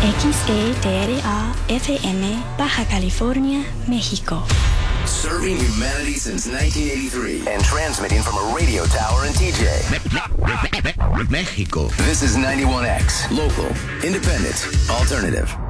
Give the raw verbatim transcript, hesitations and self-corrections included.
X E T R A F M, Baja California, México. Serving humanity since nineteen eighty-three and transmitting from a radio tower in T J, Mexico. This is ninety-one X, local, independent, alternative.